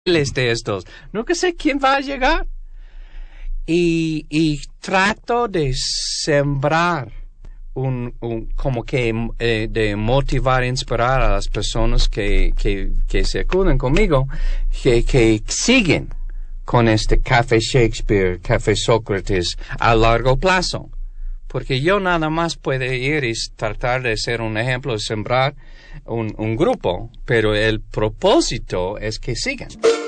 de estos. Nunca sé quién va a llegar. Y trato de sembrar como que de motivar, inspirar a las personas que se acuden conmigo, que siguen con este Café Shakespeare, Café Sócrates a largo plazo. Porque yo nada más puedo ir y tratar de ser un ejemplo, de sembrar un grupo, pero el propósito es que sigan.